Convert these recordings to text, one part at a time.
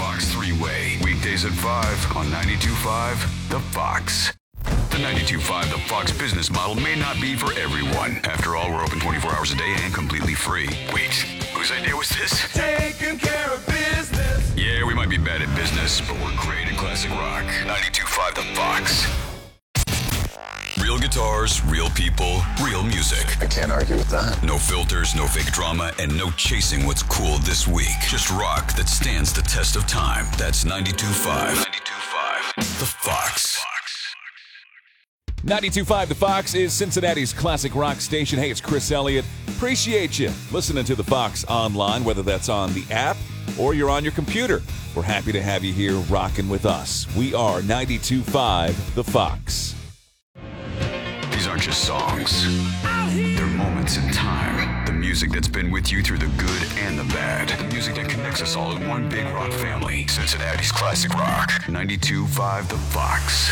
Fox Three-Way. Weekdays at 5 on 92.5 The Fox. The 92.5 The Fox business model may not be for everyone. After all, we're open 24 hours a day and completely free. Wait, whose idea was this? Taking care of business. Yeah, we might be bad at business, but we're great at classic rock. 92.5 The Fox. Real guitars, real people, real music. I can't argue with that. No filters, no fake drama, and no chasing what's cool this week. Just rock that stands the test of time. That's 92.5. 92.5 The Fox. 92.5 The Fox is Cincinnati's classic rock station. Hey, it's Chris Elliott. Appreciate you listening to The Fox online, whether that's on the app or you're on your computer. We're happy to have you here rocking with us. We are 92.5 The Fox. These aren't just songs. They're moments in time. The music that's been with you through the good and the bad. The music that connects us all in one big rock family. Cincinnati's classic rock. 92.5 The Fox.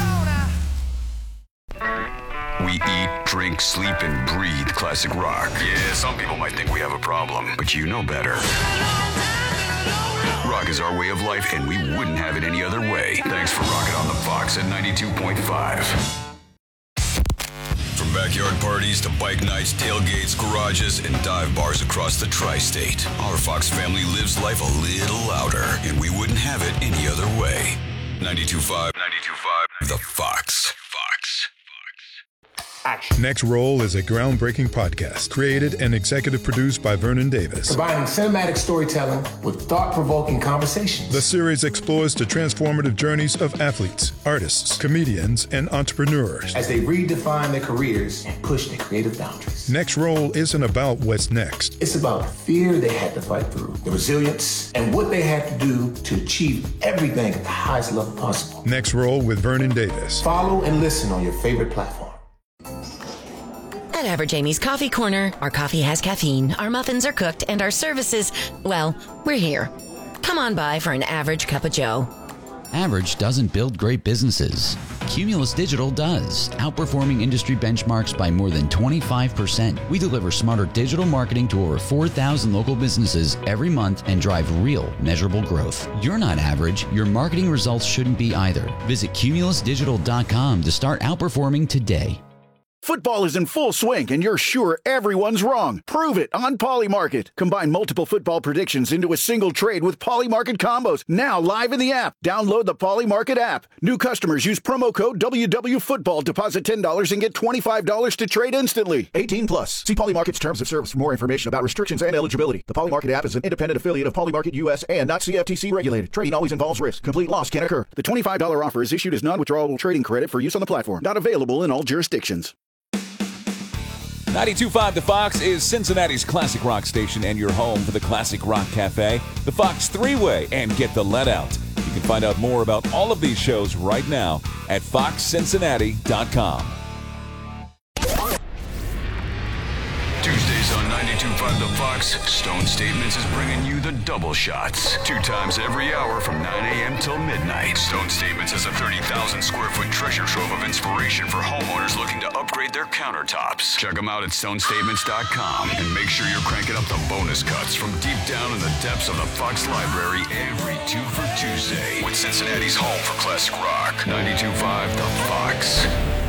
We eat, drink, sleep, and breathe classic rock. Yeah, some people might think we have a problem, but you know better. Rock is our way of life, and we wouldn't have it any other way. Thanks for rocking on The Fox at 92.5. From backyard parties to bike nights, tailgates, garages, and dive bars across the tri-state, our Fox family lives life a little louder, and we wouldn't have it any other way. 92.5 The Fox. Action. Next Roll is a groundbreaking podcast created and executive produced by Vernon Davis. Combining cinematic storytelling with thought-provoking conversations. The series explores the transformative journeys of athletes, artists, comedians, and entrepreneurs as they redefine their careers and push their creative boundaries. Next Roll isn't about what's next. It's about the fear they had to fight through, the resilience, and what they had to do to achieve everything at the highest level possible. Next Roll with Vernon Davis. Follow and listen on your favorite platform. At Average Amy's Coffee Corner, our coffee has caffeine, our muffins are cooked, and our services, well, we're here. Come on by for an average cup of joe. Average doesn't build great businesses. Cumulus Digital does, outperforming industry benchmarks by more than 25%. We deliver smarter digital marketing to over 4,000 local businesses every month and drive real, measurable growth. You're not average. Your marketing results shouldn't be either. Visit cumulusdigital.com to start outperforming today. Football is in full swing, and you're sure everyone's wrong. Prove it on Polymarket. Combine multiple football predictions into a single trade with Polymarket combos. Now live in the app. Download the Polymarket app. New customers use promo code WWFootball. Deposit $10 and get $25 to trade instantly. 18 plus. See Polymarket's terms of service for more information about restrictions and eligibility. The Polymarket app is an independent affiliate of Polymarket US and not CFTC regulated. Trading always involves risk. Complete loss can occur. The $25 offer is issued as non-withdrawable trading credit for use on the platform. Not available in all jurisdictions. 92.5 The Fox is Cincinnati's classic rock station and your home for the Classic Rock Cafe, the Fox Three-Way, and Get the Let Out. You can find out more about all of these shows right now at foxcincinnati.com. Tuesdays on 92.5 The Fox, Stone Statements is bringing you the double shots. 2 times every hour from 9 a.m. till midnight. Stone Statements is a 30,000 square foot treasure trove of inspiration for homeowners looking to upgrade their countertops. Check them out at stonestatements.com and make sure you're cranking up the bonus cuts from deep down in the depths of the Fox Library every 2 for Tuesday with Cincinnati's home for classic rock. 92.5 The Fox.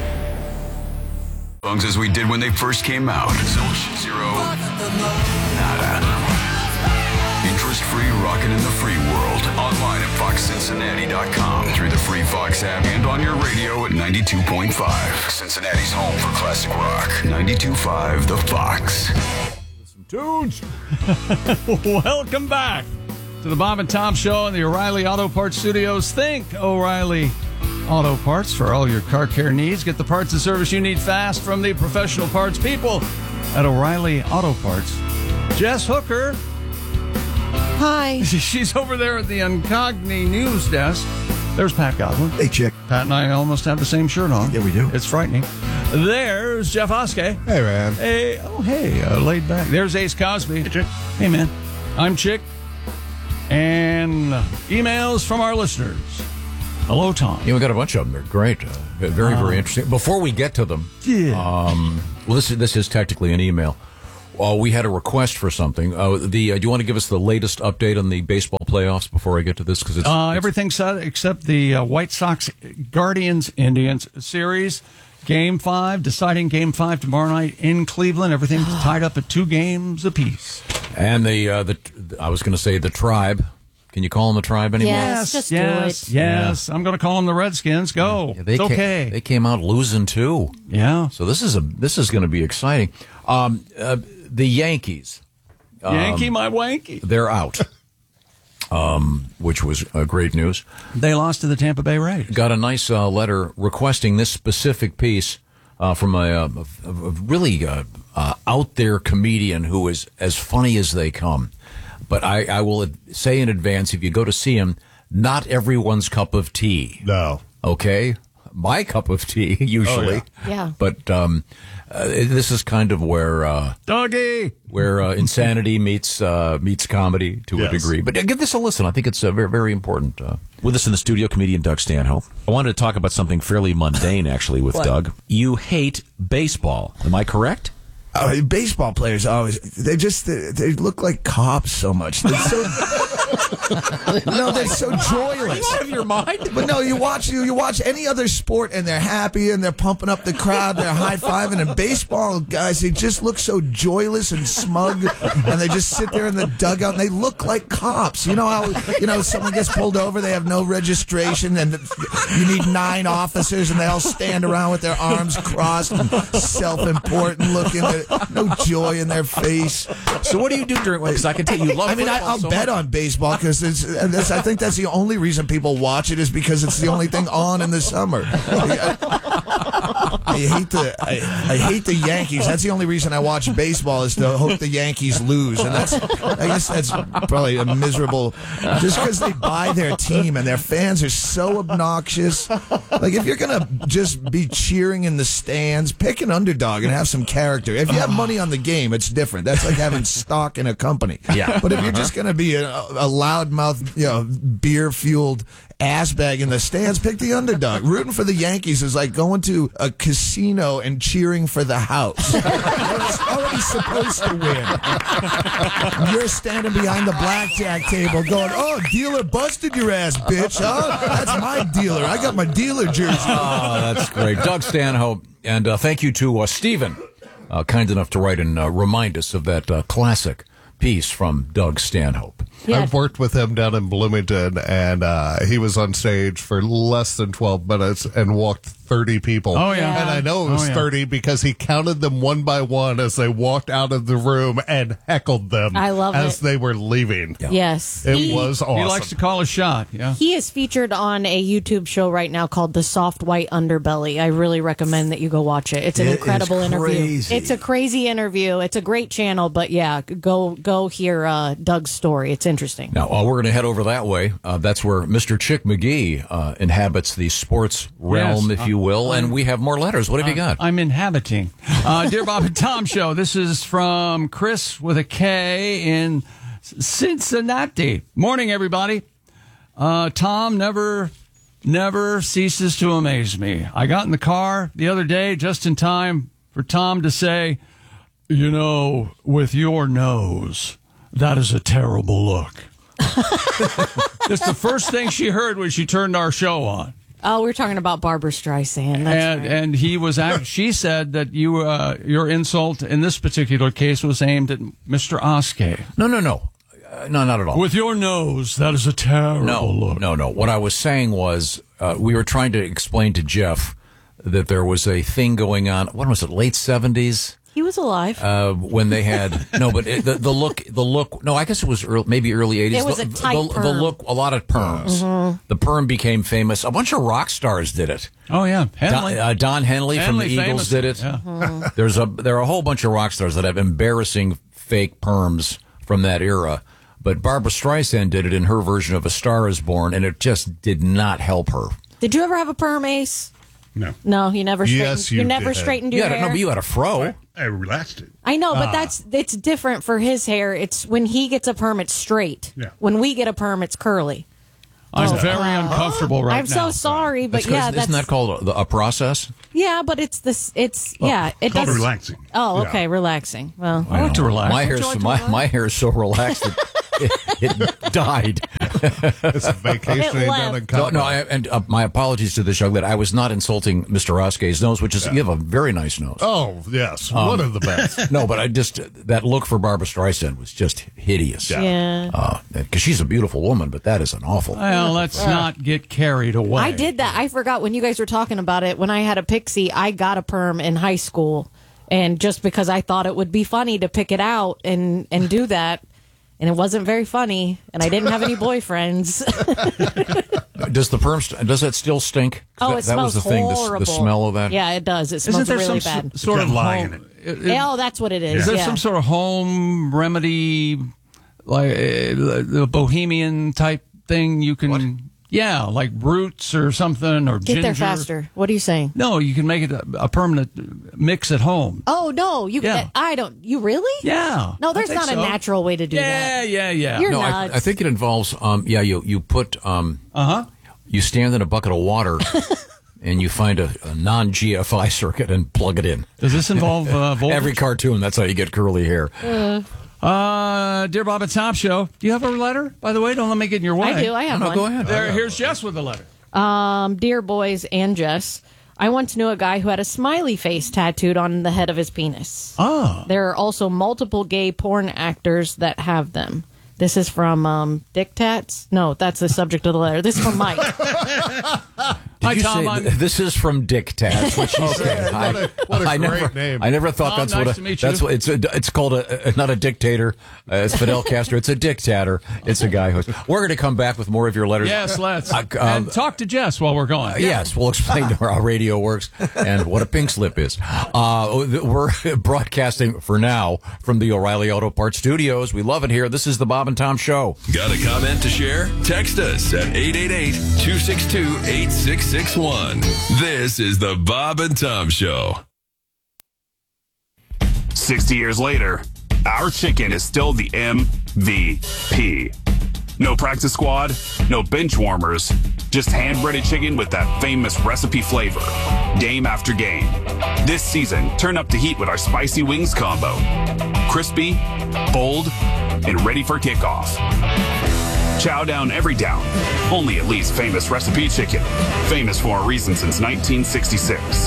Songs as we did when they first came out. Zilch, zero, nada. Interest-free, rockin' in the free world. Online at foxcincinnati.com, through the free Fox app, and on your radio at 92.5. Cincinnati's home for classic rock. 92.5 The Fox. Some tunes. Welcome back to the Bob and Tom Show in the O'Reilly Auto Parts Studios. Think O'Reilly Auto Parts for all your car care needs. Get the parts and service you need fast from the professional parts people at O'Reilly Auto Parts. Jess Hooker. Hi. She's over there at the Incogni News Desk. There's Pat Godwin. Hey, chick. Pat and I almost have the same shirt on. Yeah, we do. It's frightening. There's Jeff Oskey. Hey, man. Hey, laid back. There's Ace Cosby. Hey, Chick. Hey, man. I'm Chick. And emails from our listeners. Hello, Tom. Yeah, we got a bunch of them. They're great. Very interesting. Before we get to them, yeah. Well, this is technically an email. we had a request for something. Do you want to give us the latest update on the baseball playoffs before I get to this? Because it's everything's set except the White Sox Guardians Indians series. Game 5, deciding Game 5 tomorrow night in Cleveland. Everything's tied up at 2 games apiece. And I was going to say the Tribe. Can you call them the Tribe anymore? Yes, just do it. Yes. I'm going to call them the Redskins. Go. Yeah, it's okay. They came out losing too. Yeah. So this is going to be exciting. The Yankees. Yankee, my wanky. They're out. Which was great news. They lost to the Tampa Bay Rays. Got a nice letter requesting this specific piece from a really out there comedian who is as funny as they come. But I will say in advance, if you go to see him, not everyone's cup of tea. No. Okay? My cup of tea, usually. Oh, yeah. But this is kind of where insanity meets comedy to a degree. But give this a listen. I think it's very, very important. With us in the studio, comedian Doug Stanhope. I wanted to talk about something fairly mundane, actually, with Doug. You hate baseball. Am I correct? Baseball players they look like cops so much. They're so they're so joyless. Are you out of your mind? But no, you watch any other sport and they're happy and they're pumping up the crowd, they're high fiving. And baseball guys, they just look so joyless and smug, and they just sit there in the dugout and they look like cops. You know how someone gets pulled over, they have no registration, and you need 9 officers, and they all stand around with their arms crossed and self-important looking. No joy in their face. So what do you do during? Because I can tell you love. I mean, I'll bet on baseball because I think that's the only reason people watch it is because it's the only thing on in the summer. I hate the Yankees. That's the only reason I watch baseball is to hope the Yankees lose, and I guess that's probably a miserable. Just because they buy their team and their fans are so obnoxious. Like if you're gonna just be cheering in the stands, pick an underdog and have some character. If you have money on the game, it's different. That's like having stock in a company. Yeah. But if you're just gonna be a loudmouth, beer-fueled ass bag in the stands, pick the underdog. Rooting for the Yankees is like going to a casino and cheering for the house. It's already supposed to win. You're standing behind the blackjack table going, "Oh, dealer busted your ass, bitch, huh? That's my dealer. I got my dealer jersey." Oh, that's great. Doug Stanhope, and thank you to Stephen, kind enough to write and remind us of that classic piece from Doug Stanhope. Yeah. I've worked with him down in Bloomington, and he was on stage for less than 12 minutes and walked 30 people. Oh, yeah. And I know it was 30 because he counted them one by one as they walked out of the room and heckled them as they were leaving. Yeah. Yes. It was awesome. He likes to call a shot. Yeah. He is featured on a YouTube show right now called The Soft White Underbelly. I really recommend that you go watch it. It's an incredible interview. It's a crazy interview. It's a great channel, but yeah, go hear Doug's story. It's interesting. Now, we're going to head over that way. That's where Mr. Chick McGee inhabits the sports realm, if you will, and we have more letters. What have you got? I'm inhabiting. Dear Bob and Tom Show, this is from Chris with a K in Cincinnati. Morning, everybody. Tom never ceases to amaze me. I got in the car the other day just in time for Tom to say, with your nose, that is a terrible look. That's the first thing she heard when she turned our show on. Oh, we're talking about Barbara Streisand. That's right. And he was. She said that your insult in this particular case was aimed at Mr. Oskey. No, not at all. With your nose, that is a terrible look. No. What I was saying was we were trying to explain to Jeff that there was a thing going on. What was it? Late 70s. He was alive when they had the look. No, I guess it was maybe early 80s. It was a tight perm. The look, a lot of perms. Mm-hmm. The perm became famous. A bunch of rock stars did it. Oh yeah, Henley. Don Henley from the Eagles did it. Yeah. Mm-hmm. There are a whole bunch of rock stars that have embarrassing fake perms from that era. But Barbara Streisand did it in her version of A Star Is Born, and it just did not help her. Did you ever have a perm, Ace? No, you never straightened. Yes, you never did. straightened your hair. No, but you had a fro. I relaxed it. I know, but it's different for his hair. It's when he gets a perm, it's straight. Yeah. When we get a perm, it's curly. I'm very uncomfortable right now. I'm so sorry, but isn't that called a process? Yeah, but it's this. It's it called does relaxing. Oh, okay, relaxing. Well, I like to relax. My hair is so relaxed that it died. It's vacationing down in Colorado. My apologies to this young lady. I was not insulting Mr. Roskay's nose, which is you have a very nice nose. Oh yes, one of the best. No, but that look for Barbra Streisand was just hideous. Yeah. Because she's a beautiful woman, but that is an awful. Well, let's not get carried away. I did that. I forgot when you guys were talking about it. When I had a pixie, I got a perm in high school, and just because I thought it would be funny to pick it out and do that. And it wasn't very funny, and I didn't have any boyfriends. Does the perm? Does that still stink? Oh, it smells was the thing. horrible. The smell of that. Yeah, it does. It smells really bad. Sort of lye in it. Oh, that's what it is. Is there some sort of home remedy, like the bohemian type thing you can? What? Yeah, like roots or something, or Get ginger. there faster. What are you saying? No, you can make it a permanent mix at home. Oh no, I don't. You really? Yeah. No, there's not a natural way to do that. Yeah. You're nuts. I think it involves. You put. You stand in a bucket of water. And you find a non-GFI circuit and plug it in. Does this involve voltage? Every cartoon, that's how you get curly hair. Dear Bob and Tom Show, do you have a letter, by the way? Don't let me get in your way. I do. I have one. Go ahead. Here's Jess with the letter. Dear boys and Jess, I once knew a guy who had a smiley face tattooed on the head of his penis. Oh. There are also multiple gay porn actors that have them. This is from Dick Tats. No, that's the subject of the letter. This is from Mike. Hi, Tom. This is from Dick Tats. What she said. What a great name. I never thought that's nice what. To meet you. That's what it's called. Not a dictator. It's Fidel Castro. It's a dictator. It's a guy who's. We're going to come back with more of your letters. Yes, let's. And talk to Jess while we're going. Yes, we'll explain to her how radio works and what a pink slip is. We're broadcasting for now from the O'Reilly Auto Parts Studios. We love it here. This is the Bob and Tom Show. Got a comment to share? Text us at 888-262-8661. This is the Bob and Tom Show. 60 years later, our chicken is still the MVP. No practice squad, no bench warmers, just hand-breaded chicken with that famous recipe flavor, game after game. This season, turn up the heat with our spicy wings combo. Crispy, bold, and ready for kickoff. Chow down every down. Only at Lee's famous recipe chicken. Famous for a reason since 1966.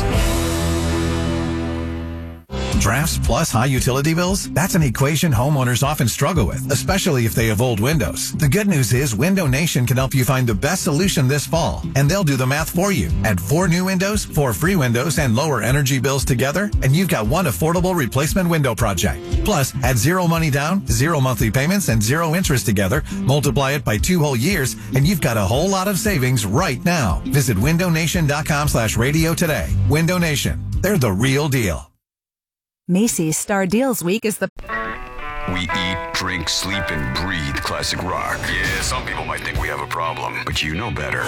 Drafts plus high utility bills? That's an equation homeowners often struggle with, especially if they have old windows. The good news is Window Nation can help you find the best solution this fall, and they'll do the math for you. Add 4 new windows, 4 free windows, and lower energy bills together, and you've got one affordable replacement window project. Plus, add 0 money down, 0 monthly payments, and 0 interest together, multiply it by 2 whole years, and you've got a whole lot of savings right now. Visit windownation.com/radio today. Window Nation. They're the real deal. Macy's Star Deals Week is the... We eat, drink, sleep, and breathe classic rock. Yeah, some people might think we have a problem, but you know better.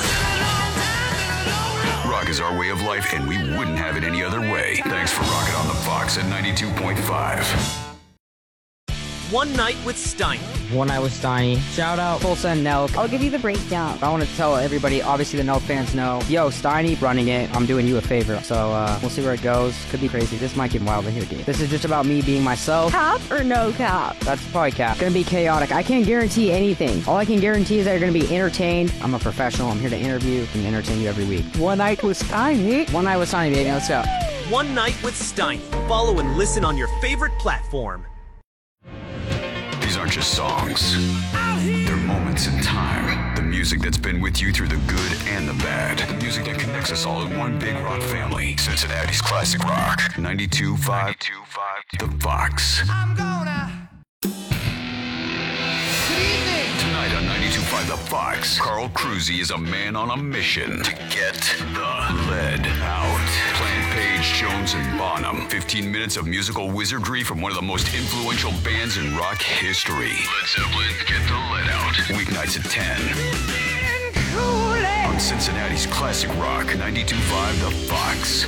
Rock is our way of life, and we wouldn't have it any other way. Thanks for rocking on the Fox at 92.5. One Night with Steiny. One Night with Steiny. Shout out Tulsa and Nelk. I'll give you the breakdown. I want to tell everybody, obviously the Nelk fans know, yo, Steiny running it, I'm doing you a favor. So we'll see where it goes. Could be crazy. This might get wild in here, dude. This is just about me being myself. Cap or no cap? That's probably cap. Gonna be chaotic. I can't guarantee anything. All I can guarantee is that you're gonna be entertained. I'm a professional. I'm here to interview and entertain you every week. One Night with Steiny. One Night with Steiny, baby. Let's go. One Night with Steiny. Follow and listen on your favorite platform. These aren't just songs. They're moments in time. The music that's been with you through the good and the bad. The music that connects us all in one big rock family. Cincinnati's classic rock. 92.5 The Fox. Tonight on 92.5 The Fox, Carl Cruzy is a man on a mission to get the lead out. Plant Page, Jones, and Bonham. 15 minutes of musical wizardry from one of the most influential bands in rock history. Led Zeppelin, Get the Lead Out. Weeknights at 10. On Cincinnati's classic rock, 92.5 The Fox.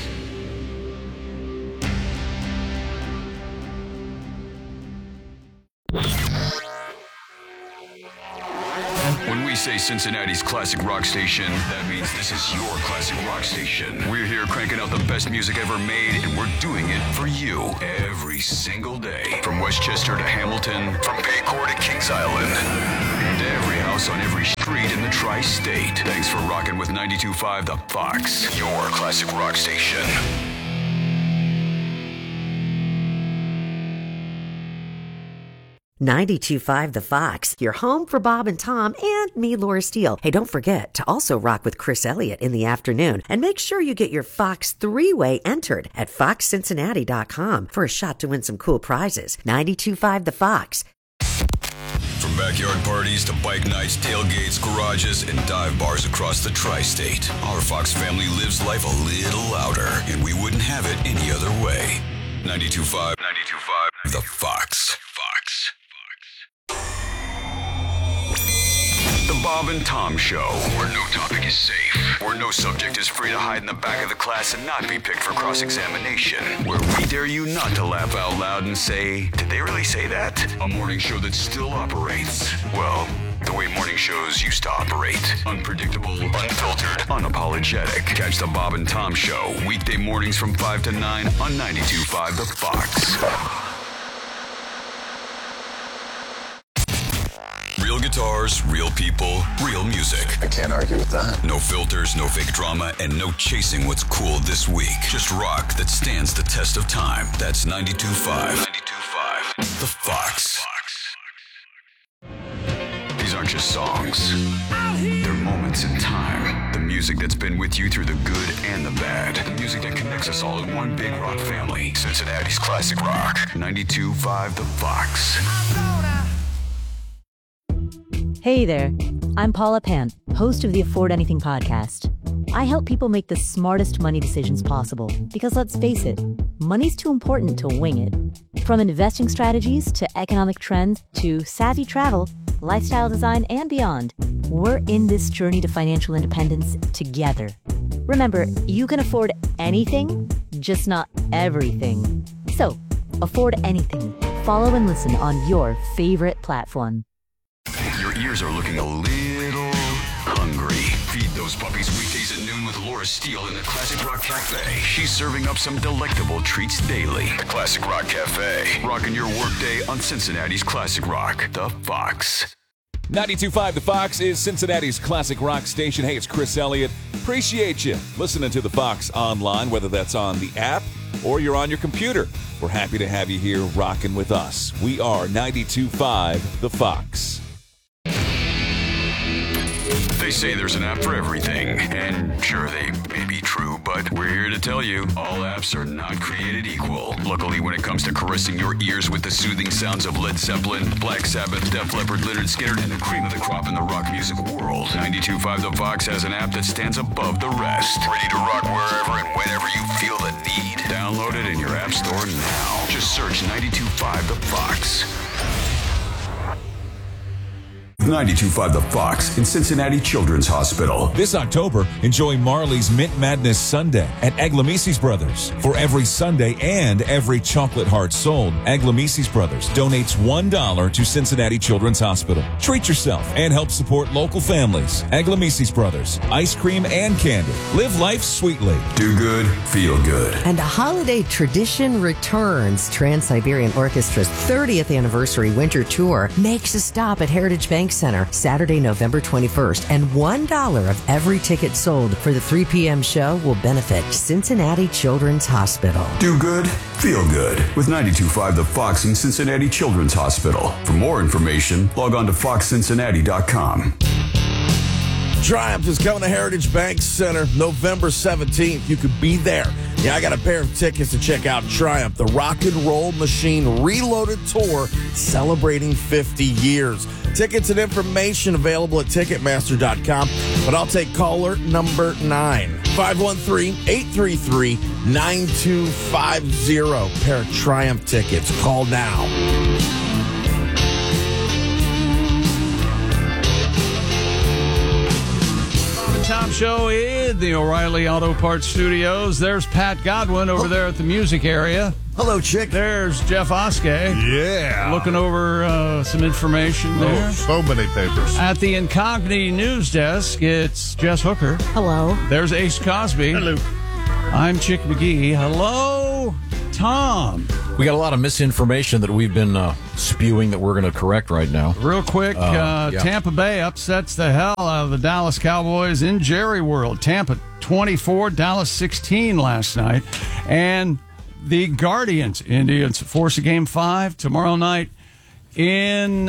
When we say Cincinnati's classic rock station, that means this is your classic rock station. We're here cranking out the best music ever made, and we're doing it for you every single day. From Westchester to Hamilton, from Paycor to Kings Island, and every house on every street in the tri-state. Thanks for rocking with 92.5 The Fox, your classic rock station. 92.5 The Fox, your home for Bob and Tom and me, Laura Steele. Hey, don't forget to also rock with Chris Elliott in the afternoon. And make sure you get your Fox 3-way entered at foxcincinnati.com for a shot to win some cool prizes. 92.5 The Fox. From backyard parties to bike nights, tailgates, garages, and dive bars across the tri-state, our Fox family lives life a little louder, and we wouldn't have it any other way. 92.5 The Fox. The Bob and Tom Show, where no topic is safe, where no subject is free to hide in the back of the class and not be picked for cross-examination, where we dare you not to laugh out loud and say, did they really say that? A morning show that still operates, well, the way morning shows used to operate. Unpredictable, unfiltered, unapologetic. Catch the Bob and Tom Show, weekday mornings from 5 to 9 on 92.5 The Fox. Real guitars, real people, real music. I can't argue with that. No filters, no fake drama, and no chasing what's cool this week. Just rock that stands the test of time. That's 92.5. The Fox. These aren't just songs. They're moments in time. The music that's been with you through the good and the bad. The music that connects us all in one big rock family. Cincinnati's classic rock. 92.5 The Fox. Hey there, I'm Paula Pant, host of the Afford Anything podcast. I help people make the smartest money decisions possible because let's face it, money's too important to wing it. From investing strategies to economic trends to savvy travel, lifestyle design, and beyond, we're in this journey to financial independence together. Remember, you can afford anything, just not everything. So, afford anything. Follow and listen on your favorite platform. Your ears are looking a little hungry. Feed those puppies weekdays at noon with Laura Steele in the Classic Rock Cafe. She's serving up some delectable treats daily. The Classic Rock Cafe. Rocking your workday on Cincinnati's Classic Rock. The Fox. 92.5 The Fox is Cincinnati's classic rock station. Hey, it's Chris Elliott. Appreciate you listening to The Fox online, whether that's on the app or you're on your computer. We're happy to have you here rocking with us. We are 92.5 The Fox. They say there's an app for everything, and sure, they may be true, but we're here to tell you, all apps are not created equal. Luckily, when it comes to caressing your ears with the soothing sounds of Led Zeppelin, Black Sabbath, Def Leppard, Lynyrd Skynyrd, and the cream of the crop in the rock music world, 92.5 The Fox has an app that stands above the rest. Ready to rock wherever and whenever you feel the need. Download it in your app store now. Just search 92.5 The Fox. 92.5 The Fox in Cincinnati Children's Hospital. This October, enjoy Marley's Mint Madness Sunday at Aglamisis Brothers. For every Sunday and every chocolate heart sold, Aglamisis Brothers donates $1 to Cincinnati Children's Hospital. Treat yourself and help support local families. Aglamisis Brothers, ice cream and candy. Live life sweetly. Do good, feel good. And a holiday tradition returns. Trans-Siberian Orchestra's 30th anniversary winter tour makes a stop at Heritage Bank Center Saturday, November 21st, and $1 of every ticket sold for the 3 p.m. show will benefit Cincinnati Children's Hospital. Do good, feel good with 92.5 The Fox in Cincinnati Children's Hospital. For more information, log on to foxcincinnati.com. Triumph is coming to Heritage Bank Center November 17th. You could be there. Yeah, I got a pair of tickets to check out Triumph, the Rock and Roll Machine Reloaded Tour celebrating 50 years. Tickets and information available at Ticketmaster.com, but I'll take caller number 9. 513-833-9250. Pair of Triumph tickets. Call now. Tom Show in the O'Reilly Auto Parts Studios. There's Pat Godwin over there at the music area. Hello, Chick. There's Jeff Oskey. Yeah. Looking over some information there. Oh, so many papers. At the Incognito News Desk, it's Jess Hooker. Hello. There's Ace Cosby. Hello. I'm Chick McGee. Hello, Tom. We got a lot of misinformation that we've been spewing that we're going to correct right now. Real quick, yeah. Tampa Bay upsets the hell out of the Dallas Cowboys in Jerry World. Tampa 24, Dallas 16 last night. And the Guardians, Indians, force a game 5 tomorrow night in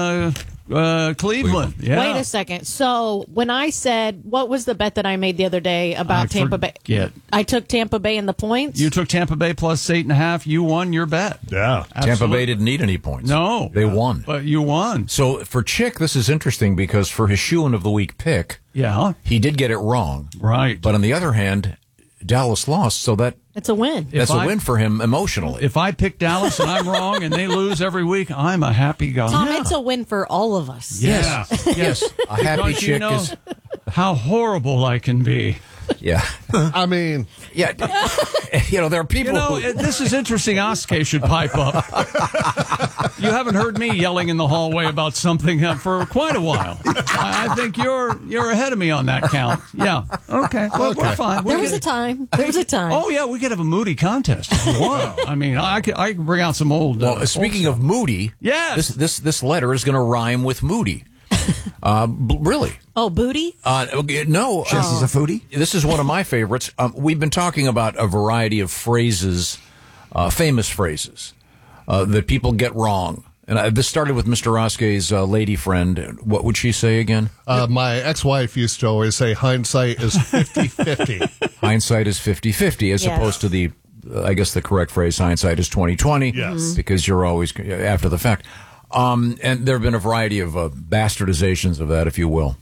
Cleveland. Yeah. Wait a second. So when I said, what was the bet that I made the other day about Tampa Bay? I took Tampa Bay in the points. You took Tampa Bay plus 8.5. You won your bet. Yeah. Absolutely. Tampa Bay didn't need any points. No. They won. But you won. So for Chick, this is interesting because for his shoe-in of the week pick, he did get it wrong. Right. But on the other hand, Dallas lost, so it's a win. That's a win for him emotionally. If I pick Dallas and I'm wrong and they lose every week, I'm a happy guy. Tom, it's a win for all of us. Yes. Yes. A happy chick is how horrible I can be. Yeah. I mean, yeah. There are people. This is interesting. Oskey should pipe up. You haven't heard me yelling in the hallway about something for quite a while. I think you're ahead of me on that count. Yeah. Okay. Well, we're fine. There was a time. Oh yeah, we could have a Moody contest. Wow. I mean, I could bring out some old. Well, speaking of Moody, yes, this letter is going to rhyme with Moody. Really? Oh, booty? No. Jess is a foodie? This is one of my favorites. We've been talking about a variety of phrases, famous phrases, that people get wrong. And this started with Mr. Oskey's lady friend. What would she say again? My ex-wife used to always say hindsight is 50-50. Hindsight is 50-50 as opposed to the, I guess the correct phrase, hindsight is 20-20. Yes. Because you're always after the fact. And there have been a variety of bastardizations of that, if you will.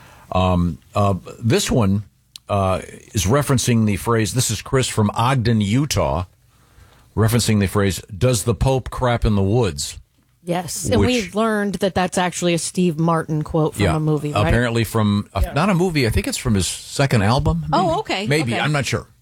This one is referencing the phrase, this is Chris from Ogden, Utah, referencing the phrase, does the Pope crap in the woods? Yes, and we've learned that that's actually a Steve Martin quote from a movie, right? Apparently from, not a movie, I think it's from his second album. Maybe. Oh, okay. Maybe, okay. I'm not sure.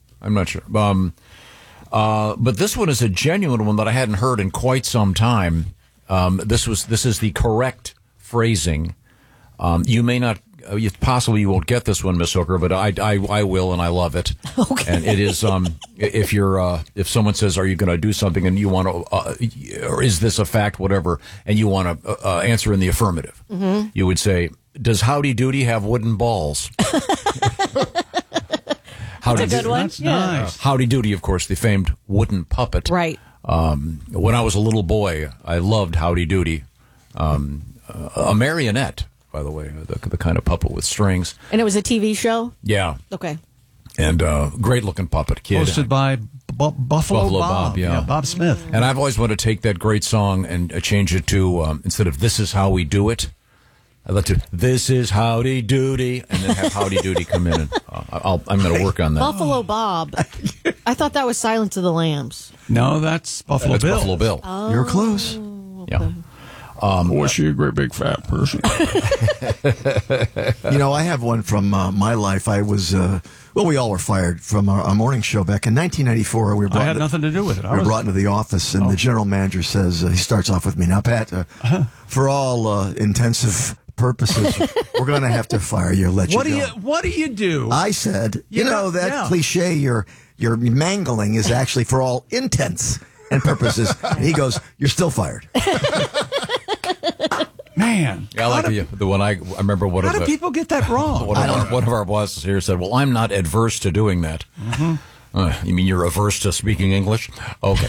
But this one is a genuine one that I hadn't heard in quite some time. This is the correct phrasing. You may not, possibly you won't get this one, Miss Hooker, but I will, and I love it. Okay. And it is if someone says, "Are you going to do something?" and you want to, or is this a fact, whatever, and you want to answer in the affirmative, you would say, "Does Howdy Doody have wooden balls?" That's a good one. That's nice. Howdy Doody, of course, the famed wooden puppet. Right. When I was a little boy, I loved Howdy Doody. A marionette, by the way, the kind of puppet with strings. And it was a TV show? Yeah. Okay. And great looking puppet kid. Hosted by Buffalo Bob. Yeah, Bob Smith. And I've always wanted to take that great song and change it to, instead of This Is How We Do It, I'd like to, This Is Howdy Doody, and then have Howdy Doody come in. And I'm going to work on that. Buffalo Bob. I thought that was Silence of the Lambs. No, that's Buffalo Bill. Buffalo Bill. Oh, You're close. Okay. Yeah. Was she a great big fat person? I have one from my life. I was, we all were fired from our morning show back in 1994. We were I had nothing to do with it. We were brought into the office, and the general manager says, he starts off with me, now, Pat, for all intensive purposes, we're going to have to fire you, let you go. What do you do? I said, that cliche you're mangling is actually for all intents and purposes. And he goes, you're still fired. Man, I like the one I remember. How do people get that wrong? One of our bosses here said, "Well, I'm not adverse to doing that." Mm-hmm. You mean you're averse to speaking English? Okay.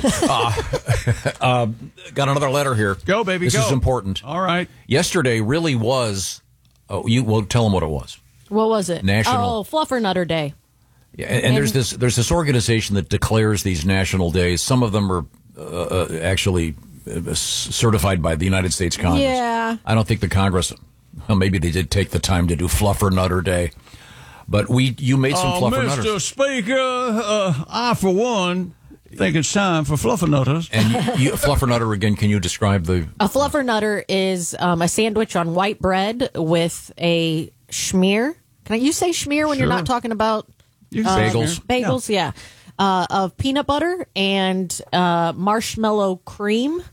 Got another letter here. Go, baby. This is important. All right. Yesterday really was. You will tell them what it was. What was it? National Fluffernutter Day. Yeah, and there's this organization that declares these national days. Some of them are actually certified by the United States Congress. Yeah. I don't think the Congress, well, maybe they did take the time to do Fluffernutter Day. But you made some Fluffernutters. Mr. Speaker, I, for one, think it's time for Fluffernutters. And Fluffernutter, again, can you describe the... A Fluffernutter is a sandwich on white bread with a schmear. Can you say schmear when you're not talking about... Bagels. Bagels, yeah. of peanut butter and marshmallow cream.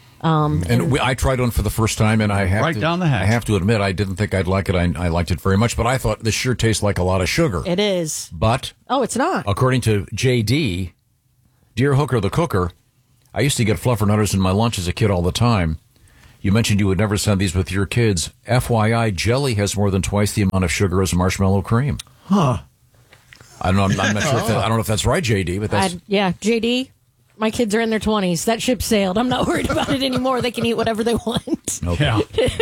I tried one for the first time, and I have down the hatch. I have to admit, I didn't think I'd like it. I liked it very much, but I thought this sure tastes like a lot of sugar. It is. But it's not. According to JD, Dear Hooker the Cooker, I used to get Fluffernutters in my lunch as a kid all the time. You mentioned you would never send these with your kids. FYI, jelly has more than twice the amount of sugar as marshmallow cream. Huh. I don't know. I'm not sure. I don't know if that's right, JD. But that's JD. My kids are in their 20s. That ship sailed. I'm not worried about it anymore. They can eat whatever they want. Okay.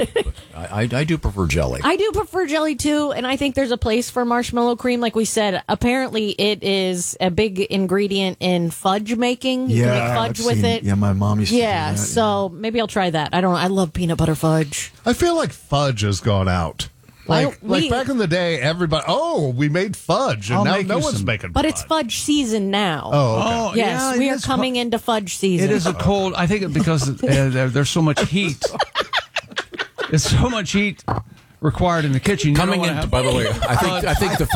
I do prefer jelly. I do prefer jelly, too, and I think there's a place for marshmallow cream. Like we said, apparently it is a big ingredient in fudge making. You can make fudge with it. Yeah, my mom used to do that. So maybe I'll try that. I don't know. I love peanut butter fudge. I feel like fudge has gone out. Like back in the day, everybody, we made fudge, and now no one's making fudge. But it's fudge season now. Oh, okay. Yes, we are coming into fudge season. It is a cold, I think because there's so much heat. There's so much heat required in the kitchen. Coming into, by the way, I think the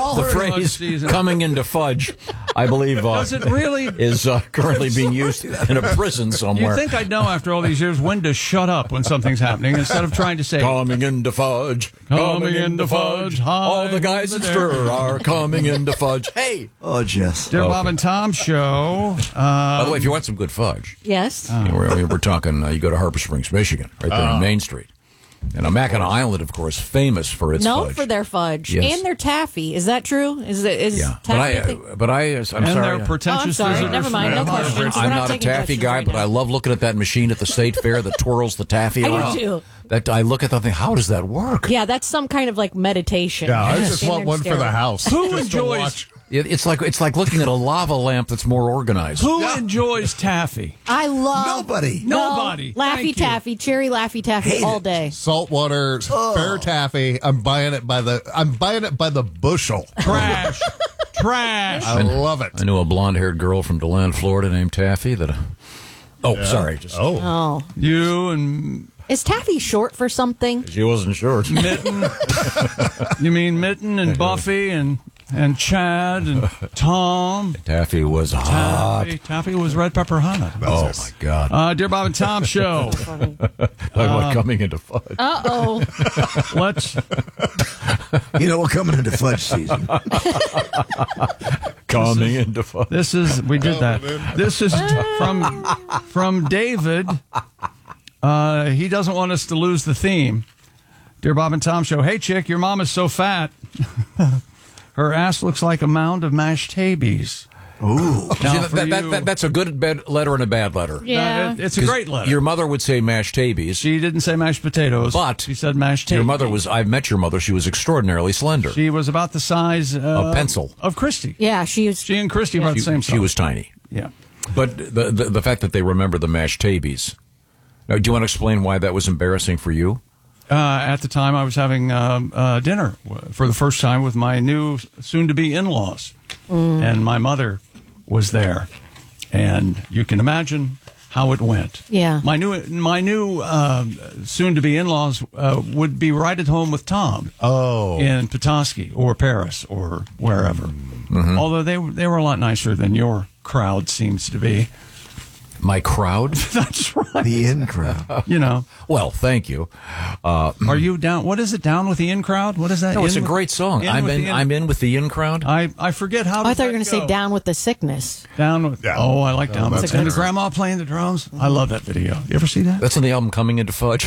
phrase coming into fudge, I believe, does it really? is currently being used in a prison somewhere. You think I'd know after all these years when to shut up when something's happening instead of trying to say coming into fudge, coming into fudge. All the guys in stir are coming into fudge. Hey, Jess, Dear Bob and Tom show. By the way, if you want some good fudge, yes, we're talking. You go to Harbor Springs, Michigan, right there on Main Street. And Mackinac Island, of course, famous for its fudge. For their fudge. Yes. And their taffy. Is that true? Taffy I'm sorry. Their pretentious sorry. Never mind. No questions. I'm not a taffy guy, but I love looking at that machine at the state fair that twirls the taffy around. I do too. I look at that thing, how does that work? Yeah, that's some kind of like meditation. Yeah, I just want one for the house. Who enjoys... It's like looking at a lava lamp that's more organized. Who enjoys taffy? I love nobody. Laffy Taffy, cherry Laffy Taffy all day. Saltwater fair taffy. I'm buying it by the bushel. Trash. I love it. I knew a blonde-haired girl from DeLand, Florida, named Taffy. Sorry. You and. Is Taffy short for something? She wasn't short. Mitten. You mean Mitten and Buffy and Chad and Tom. Taffy was hot. Taffy was red pepper hot. Oh, my God. Dear Bob and Tom show. Coming into fudge. Uh-oh. Let's... we're coming into fudge season. Coming into fudge. We did that. This is from David. He doesn't want us to lose the theme. Dear Bob and Tom show. Hey, chick, your mom is so fat. Her ass looks like a mound of mashed haybees. Ooh. That's a good letter and a bad letter. Yeah. It's a great letter. Your mother would say mashed haybees. She didn't say mashed potatoes. But she said mashed haybees. Your mother was, I've met your mother. She was extraordinarily slender. She was about the size of pencil. Of Christy. Yeah, she and Christy were about the same size. She was tiny. Yeah. But the fact that they remember the mashed haybees. Now, do you want to explain why that was embarrassing for you? At the time, I was having dinner for the first time with my new soon-to-be in-laws, and my mother was there, and you can imagine how it went. Yeah, my new soon-to-be in-laws would be right at home with Tom. In Petoskey or Paris or wherever. Mm-hmm. Although they were a lot nicer than your crowd seems to be. My crowd? That's right. The in crowd. Well, thank you. Are you down? What is it? Down with the in crowd? What is that? No, it's a great song. I'm in with the in crowd. I forget how. I thought you were going to say down with the sickness. Down with. Yeah. Oh, I like down with. And the grandma playing the drums. I love that video. You ever see that? That's in the album Coming Into Fudge.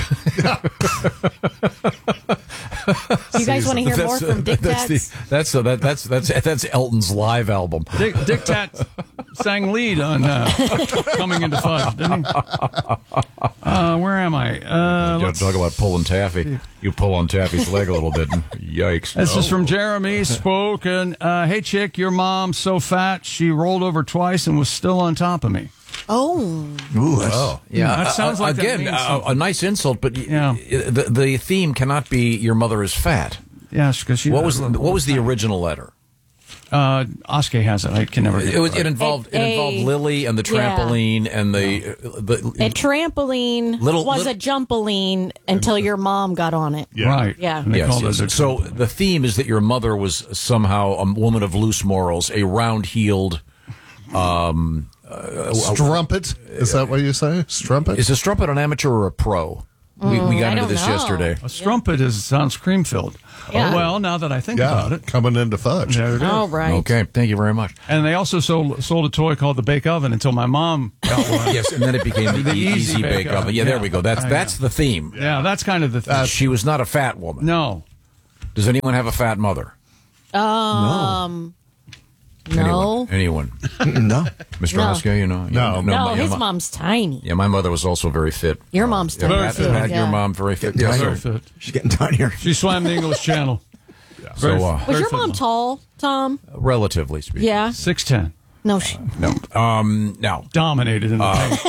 You guys want to hear more from Dick Tats? That's Elton's live album. Dick Tats sang lead on Coming Into Fudge, didn't he? Where am I? Talk about pulling Taffy. You pull on Taffy's leg a little bit. And yikes. This is from Jeremy Spoken. Hey, chick, your mom's so fat she rolled over twice and was still on top of me. Oh. Ooh, yeah. That sounds like again a nice insult, but the theme cannot be your mother is fat. Yes, because she. What was the original letter? Oskar has it. I can never. It involved Lily and the trampoline and the a trampoline was a jumpaline until your mom got on it. Yeah. Right. Yeah. Yes. So the theme is that your mother was somehow a woman of loose morals, a round-heeled Strumpet? Is that what you say? Strumpet? Is a strumpet an amateur or a pro? We got into this yesterday. A strumpet sounds cream-filled. Yeah. Well, now that I think about it. Coming into fudge. There it is. All right. Okay, thank you very much. And they also sold a toy called the Bake Oven until my mom got one. Yes, and then it became the Easy Bake Oven. Yeah, there we go. That's the theme. Yeah, that's kind of the theme. She was not a fat woman. No. Does anyone have a fat mother? No. Anyone? No. Mr. Oskar, you know? No, his mom's tiny. Yeah, my mother was also very fit. Your mom's tiny. Pat, your mom very fit. Yeah, Yes, very fit. She's getting tinier. She swam the English Channel. So, was your mom tall, Tom? Relatively speaking. Yeah. 6'10". No. Now dominated in the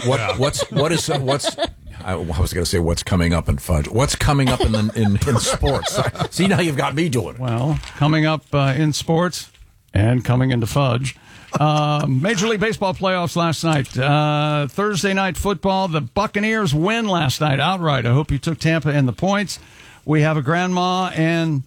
I was going to say what's coming up in fudge. What's coming up in sports? See, now you've got me doing it. Well, coming up in sports and coming into fudge. Major League Baseball playoffs last night. Thursday night football. The Buccaneers win last night outright. I hope you took Tampa in the points. We have a grandma and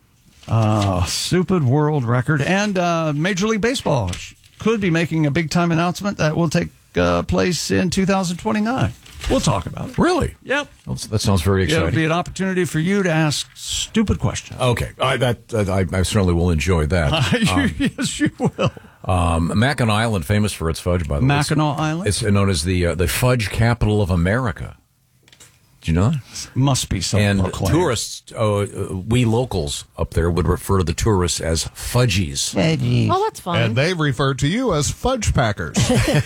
stupid world record. And Major League Baseball could be making a big-time announcement that will take place in 2029. We'll talk about it. Really? Yep. That sounds very exciting. It'll be an opportunity for you to ask stupid questions. Okay. I certainly will enjoy that. Yes, you will. Mackinac Island, famous for its fudge, by the way. Mackinac Island? It's known as the fudge capital of America. Do you know that? Must be something. And tourists, we locals up there would refer to the tourists as fudgies. Oh, that's fun. And they refer to you as fudge packers.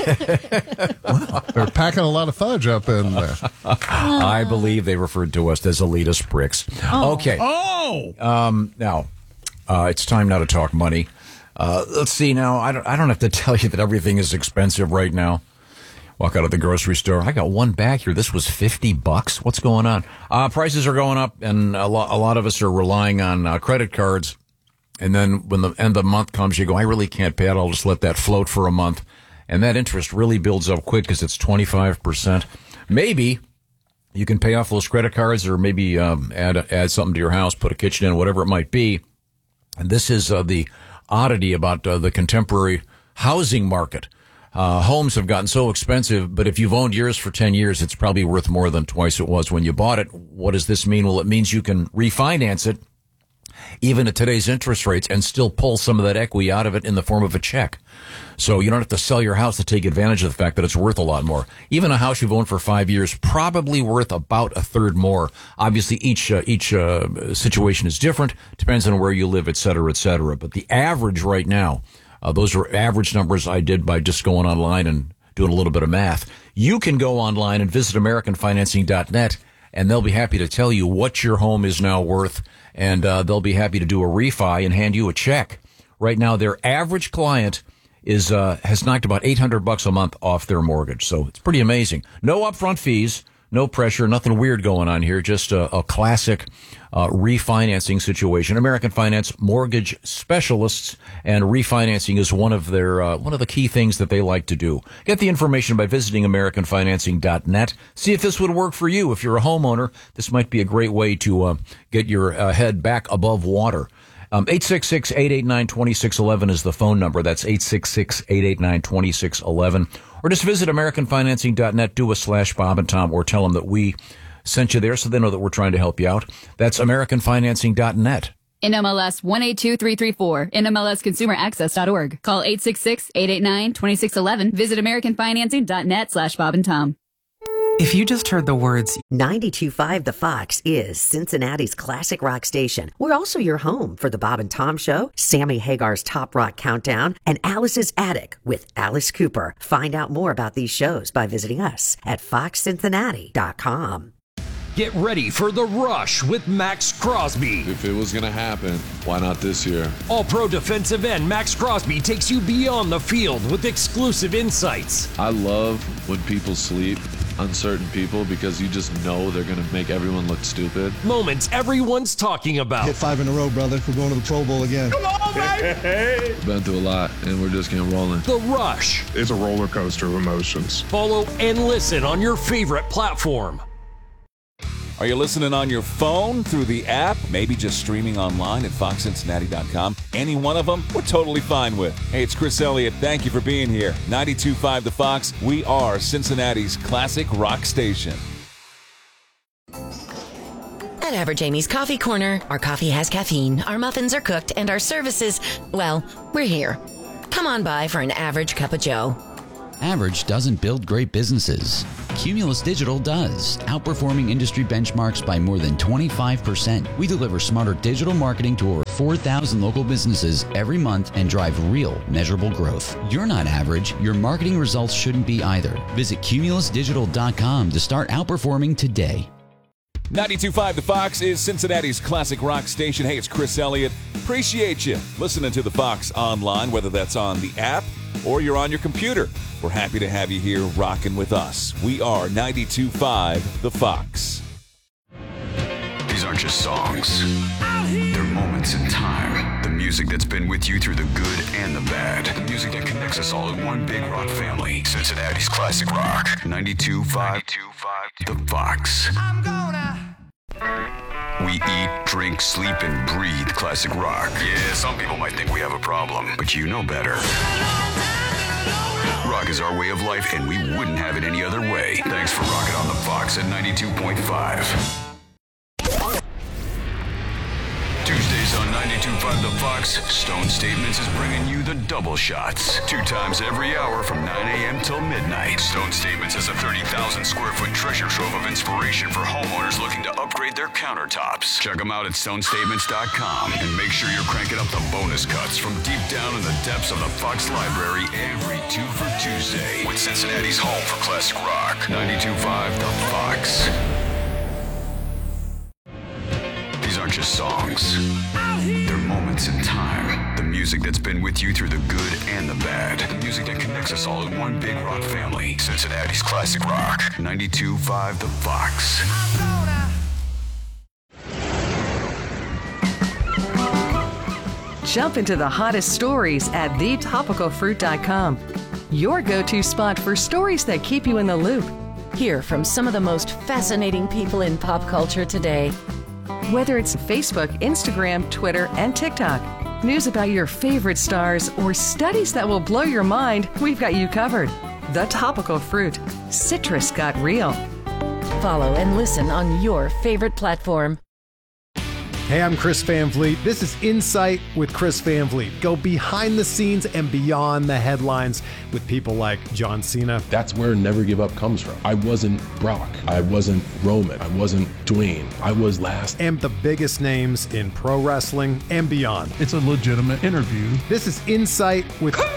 They're packing a lot of fudge up in there. I believe they referred to us as elitist pricks. Oh. Okay. Now, it's time now to talk money. Let's see now. I don't have to tell you that everything is expensive right now. Walk out of the grocery store. I got one bag here. This was $50. What's going on? Prices are going up, and a lot of us are relying on credit cards. And then when the end of the month comes, you go, I really can't pay it. I'll just let that float for a month. And that interest really builds up quick because it's 25%. Maybe you can pay off those credit cards, or maybe add something to your house, put a kitchen in, whatever it might be. And this is the oddity about the contemporary housing market. Homes have gotten so expensive, but if you've owned yours for 10 years, it's probably worth more than twice it was when you bought it. What does this mean? Well, it means you can refinance it, even at today's interest rates, and still pull some of that equity out of it in the form of a check. So you don't have to sell your house to take advantage of the fact that it's worth a lot more. Even a house you've owned for 5 years, probably worth about a third more. Obviously, each situation is different, depends on where you live, et cetera, et cetera. But the average right now, those are average numbers I did by just going online and doing a little bit of math. You can go online and visit AmericanFinancing.net, and they'll be happy to tell you what your home is now worth, and they'll be happy to do a refi and hand you a check. Right now, their average client has knocked about $800 a month off their mortgage, so it's pretty amazing. No upfront fees, no pressure, nothing weird going on here, just a classic refinancing situation. American Finance mortgage specialists, and refinancing is one of the key things that they like to do. Get the information by visiting AmericanFinancing.net. See if this would work for you. If you're a homeowner, this might be a great way to get your head back above water. 866-889-2611 is the phone number. That's 866-889-2611. Or just visit AmericanFinancing.net, do a /Bob and Tom, or tell them that we sent you there so they know that we're trying to help you out. That's AmericanFinancing.net. NMLS 182334, NMLSConsumerAccess.org. Call 866-889-2611. Visit AmericanFinancing.net /Bob and Tom. If you just heard the words 92.5 The Fox is Cincinnati's classic rock station, we're also your home for the Bob and Tom Show, Sammy Hagar's Top Rock Countdown, and Alice's Attic with Alice Cooper. Find out more about these shows by visiting us at foxcincinnati.com. Get ready for The Rush with Max Crosby. If it was going to happen, why not this year? All-pro defensive end Max Crosby takes you beyond the field with exclusive insights. I love when people sleep, uncertain people, because you just know they're going to make everyone look stupid. Moments everyone's talking about. Hit 5 in a row, brother. We're going to the Pro Bowl again. Come on, baby! We've been through a lot, and we're just getting rolling. The Rush. It's a roller coaster of emotions. Follow and listen on your favorite platform. Are you listening on your phone, through the app, maybe just streaming online at foxcincinnati.com? Any one of them, we're totally fine with. Hey, it's Chris Elliott. Thank you for being here. 92.5 The Fox. We are Cincinnati's classic rock station. At Average Amy's Coffee Corner, our coffee has caffeine, our muffins are cooked, and our services, well, we're here. Come on by for an average cup of joe. Average doesn't build great businesses. Cumulus Digital does, outperforming industry benchmarks by more than 25%. We deliver smarter digital marketing to over 4,000 local businesses every month and drive real, measurable growth. You're not average. Your marketing results shouldn't be either. Visit cumulusdigital.com to start outperforming today. 92.5 The Fox is Cincinnati's classic rock station. Hey, it's Chris Elliott. Appreciate you listening to The Fox online, whether that's on the app or you're on your computer. We're happy to have you here rocking with us. We are 92.5 The Fox. These aren't just songs. They're moments in time. The music that's been with you through the good and the bad. The music that connects us all in one big rock family. Cincinnati's classic rock. 92.5 The Fox. We eat, drink, sleep, and breathe classic rock. Yeah, some people might think we have a problem, but you know better. Rock is our way of life, and we wouldn't have it any other way. Thanks for rocking on the Fox at 92.5. Tuesdays on 92.5 The Fox, Stone Statements is bringing you the double shots. 2 times every hour from 9 a.m. till midnight. Stone Statements is a 30,000 square foot treasure trove of inspiration for homeowners looking to upgrade their countertops. Check them out at stonestatements.com and make sure you're cranking up the bonus cuts from deep down in the depths of the Fox Library every 2 for Tuesday with Cincinnati's home for classic rock. 92.5 The Fox. These aren't just songs. They're moments in time. The music that's been with you through the good and the bad. The music that connects us all in one big rock family. Cincinnati's classic rock. 92.5 The Fox. Jump into the hottest stories at thetopicalfruit.com. Your go-to spot for stories that keep you in the loop. Hear from some of the most fascinating people in pop culture today. Whether it's Facebook, Instagram, Twitter, and TikTok, news about your favorite stars, or studies that will blow your mind, we've got you covered. The Topical Fruit. Citrus got real. Follow and listen on your favorite platform. Hey, I'm Chris Van Vliet. This is Insight with Chris Van Vliet. Go behind the scenes and beyond the headlines with people like John Cena. That's where Never Give Up comes from. I wasn't Brock. I wasn't Roman. I wasn't Dwayne. I was last. And the biggest names in pro wrestling and beyond. It's a legitimate interview. This is Insight with Chris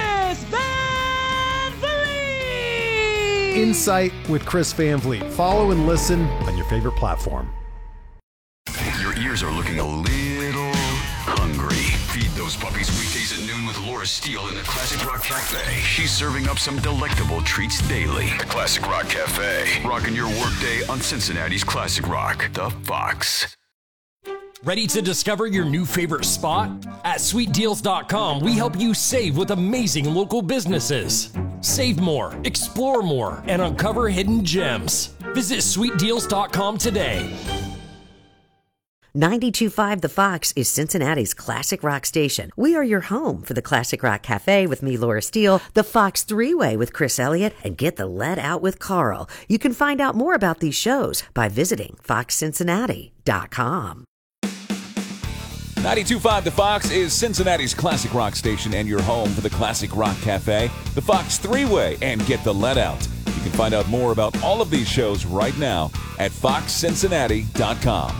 Van Vliet. Insight with Chris Van Vliet. Follow and listen on your favorite platform. Your ears are looking a little hungry. Feed those puppies weekdays at noon with Laura Steele in the Classic Rock Cafe. She's serving up some delectable treats daily. The Classic Rock Cafe. Rocking your workday on Cincinnati's Classic Rock. The Fox. Ready to discover your new favorite spot? At sweetdeals.com, we help you save with amazing local businesses. Save more, explore more, and uncover hidden gems. Visit sweetdeals.com today. 92.5 The Fox is Cincinnati's classic rock station. We are your home for the Classic Rock Cafe with me, Laura Steele, the Fox 3-Way with Chris Elliott, and Get the Lead Out with Carl. You can find out more about these shows by visiting foxcincinnati.com. 92.5 The Fox is Cincinnati's classic rock station and your home for the Classic Rock Cafe, the Fox 3-Way, and Get the Lead Out. You can find out more about all of these shows right now at foxcincinnati.com.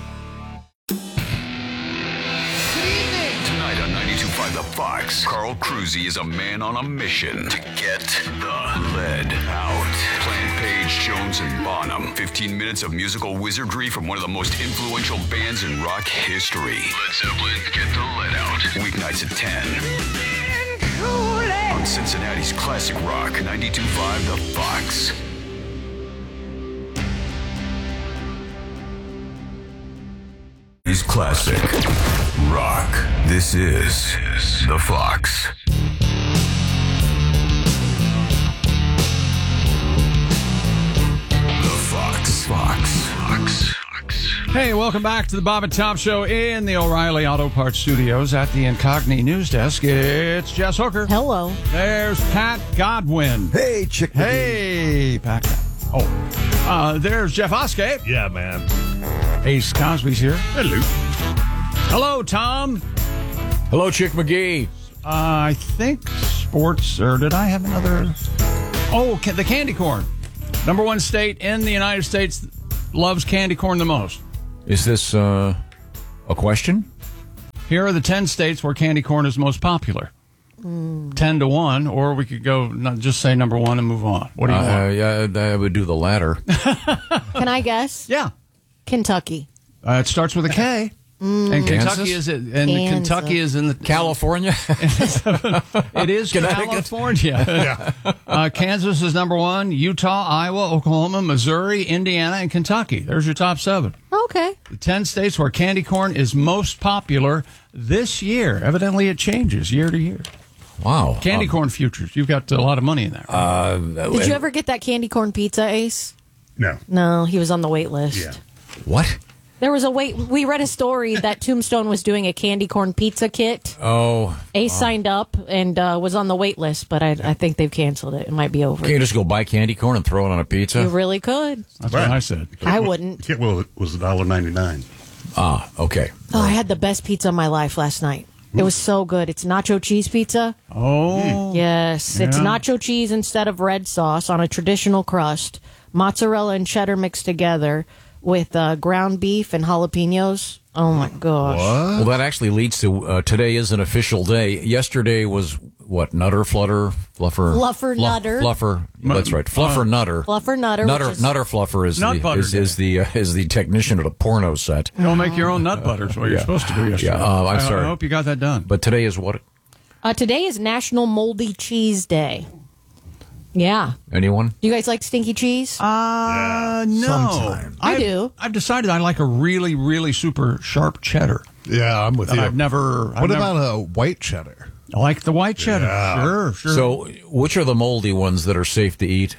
Tonight on 92.5 The Fox, Carl Cruzy is a man on a mission to get the lead out. Plant Page, Jones, and Bonham. 15 minutes of musical wizardry from one of the most influential bands in rock history. Led Zeppelin, Get the Lead Out. Weeknights at 10. On Cincinnati's Classic Rock, 92.5 The Fox. Is classic rock. This is The Fox. The Fox. Hey, welcome back to the Bob and Tom Show in the O'Reilly Auto Parts Studios at the Incognito News Desk. It's Jess Hooker. Hello. There's Pat Godwin. Hey, Chick. Hey, Pat. There's Jeff Oskey. Yeah, man. Ace Cosby's here. Hello. Hello, Tom. Hello, Chick McGee. I think sports, or did I have another? Oh, the candy corn. Number one state in the United States loves candy corn the most. Is this a question? Here are the 10 states where candy corn is most popular. 10-1, or we could go just say number one and move on. What do you want? Yeah, I would do the latter. Can I guess? Yeah. Kentucky. It starts with a K. And Kentucky is Kentucky is in the California. It is California. Yeah. Kansas is number one. Utah, Iowa, Oklahoma, Missouri, Indiana, and Kentucky. There's your top 7. Okay. The 10 states where candy corn is most popular this year. Evidently, it changes year to year. Wow. Candy corn futures. You've got a lot of money in that. Right? Did you ever get that candy corn pizza, Ace? No. No, he was on the wait list. Yeah. What? There was a wait. We read a story that Tombstone was doing a candy corn pizza kit. Oh. Ace signed up and was on the wait list, but I think they've canceled it. It might be over. Can you just go buy candy corn and throw it on a pizza? You really could. That's what I said. I wouldn't. Well, it was $1.99. Ah, okay. Oh, I had the best pizza of my life last night. It was so good. It's nacho cheese pizza. Oh. Yes. It's Yeah. nacho cheese instead of red sauce on a traditional crust, mozzarella and cheddar mixed together with ground beef and jalapenos. Oh, my gosh. Well, that actually leads to today is an official day. Yesterday was what? Nutter, Flutter, Fluffer? Fluffer, Nutter. Fluffer. That's right. Fluffer, Nutter. Fluffer, Nutter. Nutter Fluffer is the technician at a porno set. You don't make your own nut butter is what you're supposed to do yesterday. Yeah, I'm sorry. I hope you got that done. But today is what? Today is National Moldy Cheese Day. Yeah. Anyone? Do you guys like stinky cheese? No. Sometime. I do. I've decided I like a really, really super sharp cheddar. Yeah, I'm with you. What about a white cheddar? I like the white cheddar. Yeah. Sure. So, which are the moldy ones that are safe to eat?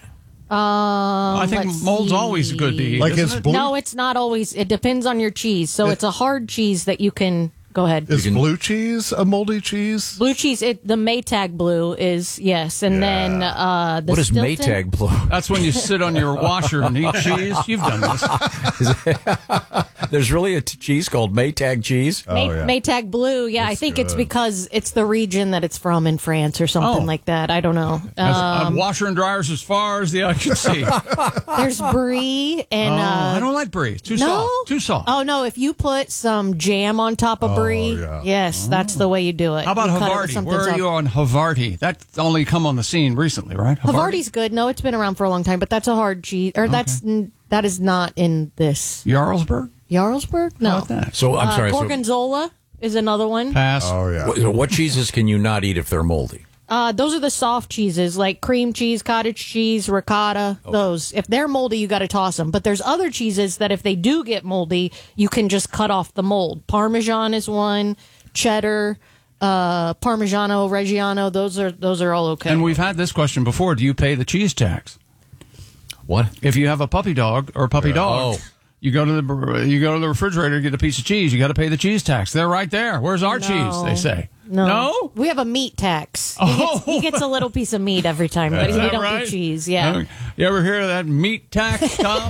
I think mold's always good to eat. Like isn't it? No, it's not always. It depends on your cheese. So it's a hard cheese that you can. Go ahead. Is blue cheese a moldy cheese? Blue cheese, the Maytag blue is, yes. And then the What is Stilton? Maytag blue? That's when you sit on your washer and eat cheese. You've done this. There's really a cheese called Maytag cheese? Maytag blue, yeah. I think it's because it's the region that it's from in France or something like that. I don't know. Washer and dryers as far as the eye can see. There's brie and... I don't like brie. It's too soft. Too soft. Oh, no. If you put some jam on top of brie, yes, that's the way you do it. How about You cut it with Havarti? something Where are soft. you on Havarti? That's only come on the scene recently, right? Havarti's good. No, it's been around for a long time, but that's a hard cheese. Or that is not in this. Jarlsberg? No. How about that? So, I'm sorry. Gorgonzola is another one. Pass. Oh, yeah. What cheeses can you not eat if they're moldy? Those are the soft cheeses, like cream cheese, cottage cheese, ricotta. Okay. Those. If they're moldy, you got to toss them. But there's other cheeses that if they do get moldy, you can just cut off the mold. Parmesan is one. Cheddar, Parmigiano Reggiano. Those are all okay. And we've had this question before. Do you pay the cheese tax? What? If you have a puppy dog or a puppy dog, you go to the refrigerator, get a piece of cheese. You got to pay the cheese tax. They're right there. Where's our cheese? They say. No? We have a meat tax. He gets a little piece of meat every time, but we don't do cheese. Yeah. You ever hear of that meat tax, Tom?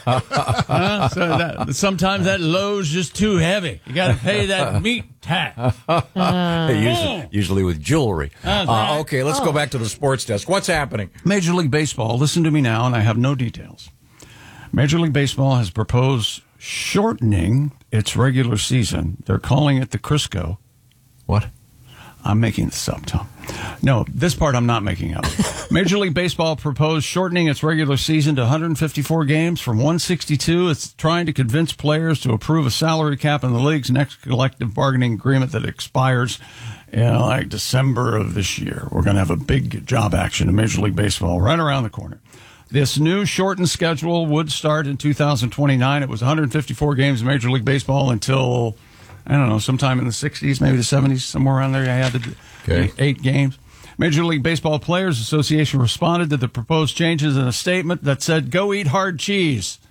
Sometimes that load's just too heavy. You got to pay that meat tax. Usually with jewelry. Okay, let's go back to the sports desk. What's happening? Major League Baseball. Listen to me now, and I have no details. Major League Baseball has proposed shortening its regular season. They're calling it the Crisco. What? I'm making this up, Tom. No, this part I'm not making up. Major League Baseball proposed shortening its regular season to 154 games from 162. It's trying to convince players to approve a salary cap in the league's next collective bargaining agreement that expires in like December of this year. We're going to have a big job action in Major League Baseball right around the corner. This new shortened schedule would start in 2029. It was 154 games in Major League Baseball until, I don't know, sometime in the 60s, maybe the 70s, somewhere around there. I had to 8 games. Major League Baseball Players Association responded to the proposed changes in a statement that said, "Go eat hard cheese.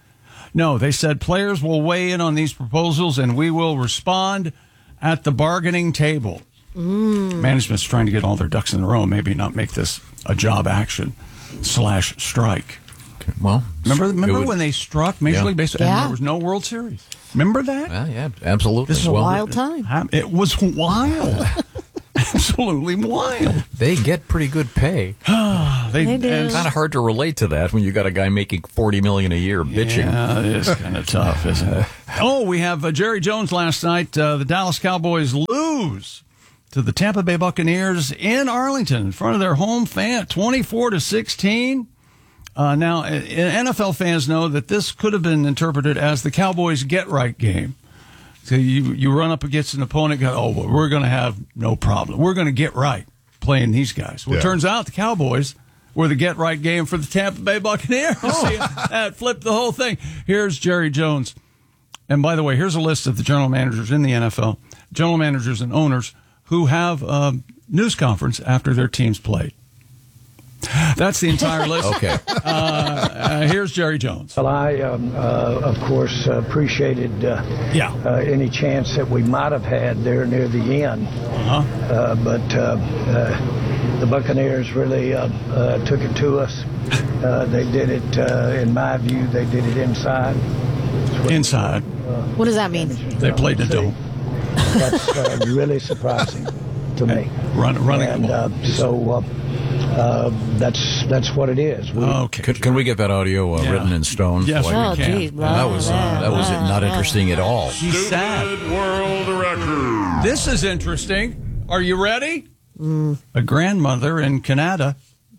No, they said players will weigh in on these proposals and we will respond at the bargaining table. Management's trying to get all their ducks in a row, maybe not make this a job action / strike. Okay, well, remember when they struck Major League Baseball and there was no World Series? Remember that? Yeah, absolutely. This is a wild time. It was wild. Absolutely wild. They get pretty good pay. They do. It's kind of hard to relate to that when you got a guy making $40 million a year bitching. Yeah, it is kind of tough, isn't it? Oh, we have Jerry Jones last night. The Dallas Cowboys lose to the Tampa Bay Buccaneers in Arlington in front of their home fan, 24-16. Now, NFL fans know that this could have been interpreted as the Cowboys' get-right game. So you run up against an opponent, well, we're going to have no problem. We're going to get right playing these guys. Well, it turns out the Cowboys were the get-right game for the Tampa Bay Buccaneers. That flipped the whole thing. Here's Jerry Jones. And by the way, here's a list of the general managers in the NFL, general managers and owners who have a news conference after their teams played. That's the entire list. Okay. Here's Jerry Jones. Well, I, of course, appreciated any chance that we might have had there near the end. But the Buccaneers really took it to us. They did it, in my view, they did it inside. Inside. What does that mean? They played the dome. That's really surprising to me. Running and, so that's what it is. Okay. Can we get that audio written in stone? Yes, we can. Geez, that was not interesting at all. She's sad. World record. This is interesting. Are you ready? A grandmother in Canada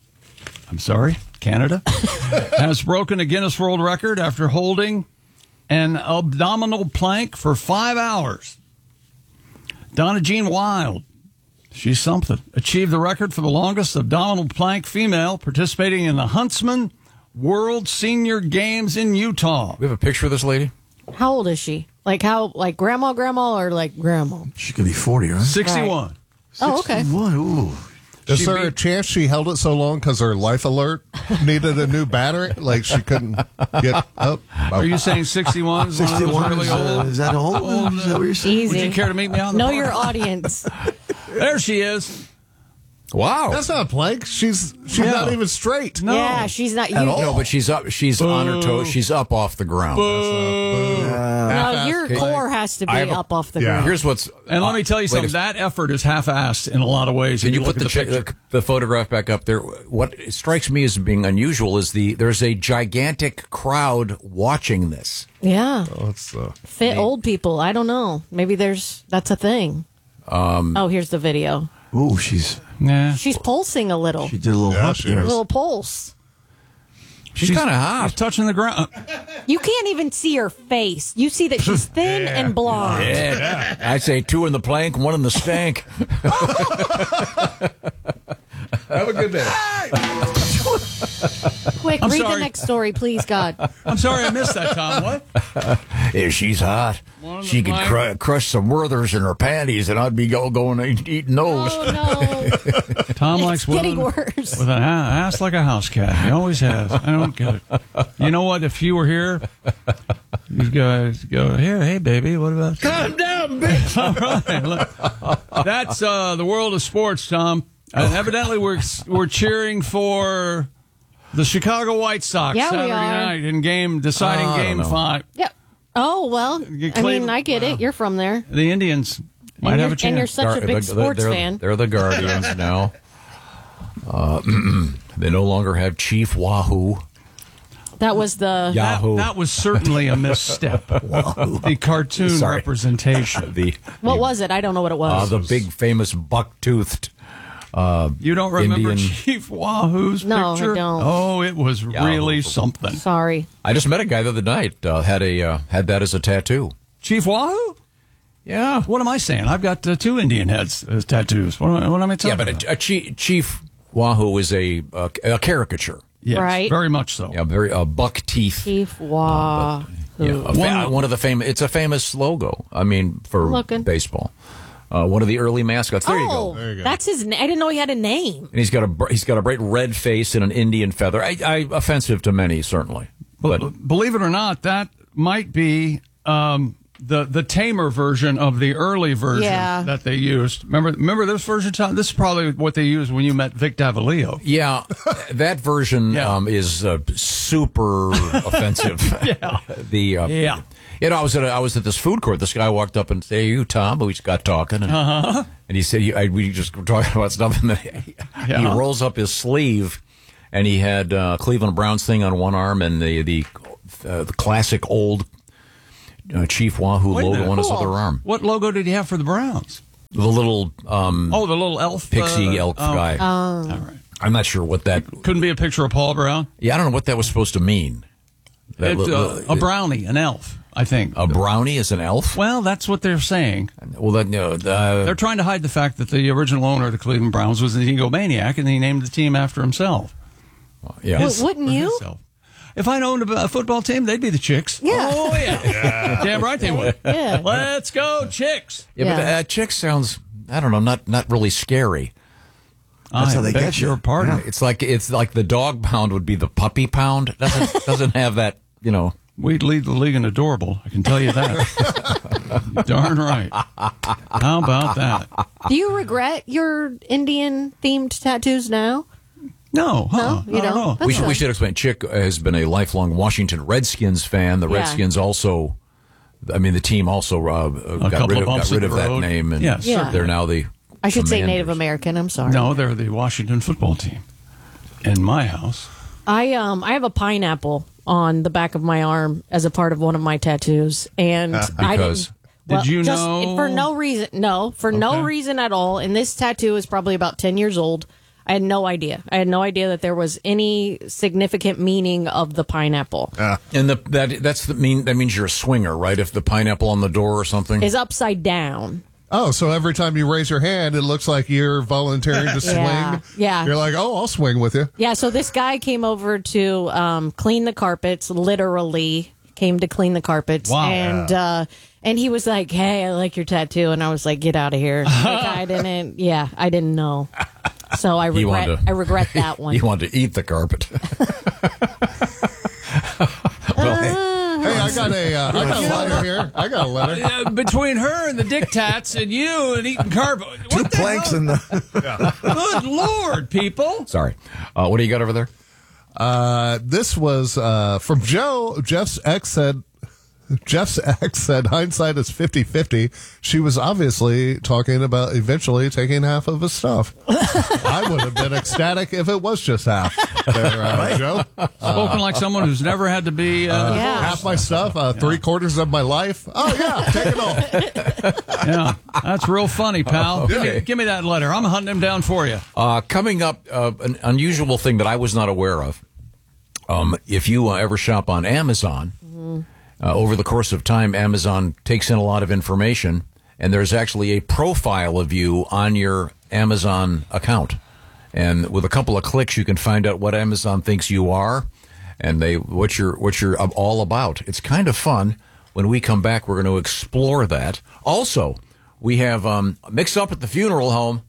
has broken a Guinness World Record after holding an abdominal plank for 5 hours. Donna Jean Wild, she's something, achieved the record for the longest abdominal plank female participating in the Huntsman World Senior Games in Utah. We have a picture of this lady? How old is she? Like grandma, or like grandma? She could be 40, right? 61. Right. Oh, okay. 61, ooh. Is there a chance she held it so long because her life alert needed a new battery? Like she couldn't get up? Are you saying 61? 61 really old? Is that old? Is that what you're saying? Easy. Would you care to meet me on the Know board? your audience. There she is. Wow. That's not a plank. She's not even straight. No. Yeah, she's not. No, but she's up. She's on her toes. She's up off the ground. No, your core has to be up off the ground. Here's what's. And let me tell you something. That effort is half-assed in a lot of ways. Can you put the photograph back up there? What strikes me as being unusual is there's a gigantic crowd watching this. Yeah. Oh, it's Fit old people. I don't know. Maybe that's a thing. Here's the video. Ooh, she's pulsing a little. She did a little hump there. A little pulse. She's kind of hot. She's touching the ground. You can't even see her face. You see that she's thin and blonde. Yeah. I'd say 2 in the plank, 1 in the stank. Have a good day. Quick, read the next story, please, God. I'm sorry I missed that, Tom. What? Yeah, she's hot. She could crush some Werthers in her panties, and I'd be going eating those. Oh, no. Tom likes getting women worse. with an ass like a house cat. He always has. I don't get it. You know what? If you were here, you guys go, hey, baby, what about you? Calm down, bitch. All right. Look, that's the world of sports, Tom. And evidently, we're cheering for the Chicago White Sox Saturday night in deciding game 5. Yep. Oh, well, I mean, I get it. You're from there. The Indians might have a chance. And you're such a big sports fan. They're the Guardians now. They no longer have Chief Wahoo. That was the Yahoo. That was certainly a misstep. The cartoon representation. What was it? I don't know what it was. The big famous buck-toothed. You don't remember Indian. Chief Wahoo's No, picture? I don't. Oh, it was really something. Sorry. I just met a guy the other night. Had that as a tattoo. Chief Wahoo? Yeah. What am I saying? I've got 2 Indian heads as tattoos. What am I talking about? A Chief Wahoo is a caricature. Yes, right. Very much so. Yeah, very buck teeth. Chief Wahoo. One of the famous. It's a famous logo. I mean, for baseball. One of the early mascots. There you go. That's his name. I didn't know he had a name. And he's got a bright red face and an Indian feather. Offensive to many, certainly. But believe it or not, that might be the tamer version of the early version that they used. Remember this version, Tom? This is probably what they used when you met Vic Davalio. Yeah, that version is super offensive. You know, I was at this food court. This guy walked up and said, "Hey, you, Tom?" We just got talking, and he said, "We just were talking about stuff." And then he rolls up his sleeve, and he had Cleveland Browns thing on one arm and the classic old Chief Wahoo logo on his other arm. What logo did he have for the Browns? The little the little elf pixie elk guy. All right. I'm not sure what that couldn't be a picture of Paul Brown. Yeah, I don't know what that was supposed to mean. A brownie, an elf. I think a brownie is an elf. Well, that's what they're saying. Well, they're trying to hide the fact that the original owner of the Cleveland Browns was an egomaniac, and he named the team after himself. Yeah, wouldn't you? If I owned a football team, they'd be the Chicks. Yeah. Oh yeah. Damn right they would. Yeah. Let's go Chicks. Yeah, but Chicks sounds, I don't know, not really scary. That's how they get you. Part of it. It's like the dog pound would be the puppy pound. Doesn't have that, you know. We'd lead the league in adorable. I can tell you that. Darn right. How about that? Do you regret your Indian-themed tattoos now? No. No, you don't. We should explain. Chick has been a lifelong Washington Redskins fan. The Redskins also, I mean, the team also got rid of that name. And they're now the I should say Commanders. Native American. I'm sorry. No, they're the Washington football team. In my house. I have a pineapple on the back of my arm as a part of one of my tattoos, and did you know? For no reason. No, for no reason at all. And this tattoo is probably about 10 years old. I had no idea. I had no idea that there was any significant meaning of the pineapple. And that means you're a swinger, right? If the pineapple on the door or something is upside down. Oh, so every time you raise your hand, it looks like you're volunteering to swing. Yeah. You're like, oh, I'll swing with you. Yeah, so this guy came over to clean the carpets, literally came to clean the carpets. Wow. And he was like, hey, I like your tattoo. And I was like, get out of here. I didn't know. So I regret that one. He wanted to eat the carpet. Hey, I got a letter here. I got a letter. Between her and the dick tats and you and eating carpet. Two planks in the... Good Lord, people. Sorry. What do you got over there? This was from Joe. Jeff's ex said, hindsight is 50-50. She was obviously talking about eventually taking half of his stuff. I would have been ecstatic if it was just half. There, Joe. Spoken like someone who's never had to be... half my stuff, 3/4 of my life. Oh, yeah, take it all. Yeah, that's real funny, pal. Okay. Give me that letter. I'm hunting him down for you. Coming up, an unusual thing that I was not aware of. If you ever shop on Amazon... over the course of time, Amazon takes in a lot of information, and there's actually a profile of you on your Amazon account. And with a couple of clicks, you can find out what Amazon thinks you are and what you're all about. It's kind of fun. When we come back, we're going to explore that. Also, we have Mix Up at the Funeral Home.